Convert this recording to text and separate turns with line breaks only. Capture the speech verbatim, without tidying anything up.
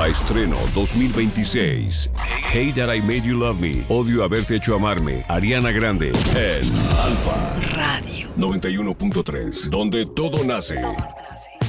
Estreno dos mil veintiséis. Hate That I Made You Love Me. Odio haberte hecho amarme. Ariana Grande en Alfa
Radio
noventa y uno punto tres, donde todo nace.
Todo nace.